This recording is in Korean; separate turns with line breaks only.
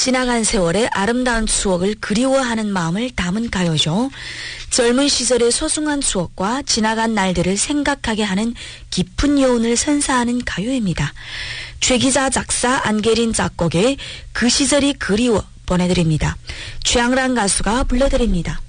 지나간 세월의 아름다운 추억을 그리워하는 마음을 담은 가요죠. 젊은 시절의 소중한 추억과 지나간 날들을 생각하게 하는 깊은 여운을 선사하는 가요입니다. 최기자 작사, 안계린 작곡의 그 시절이 그리워 보내드립니다. 최양락 가수가 불러드립니다.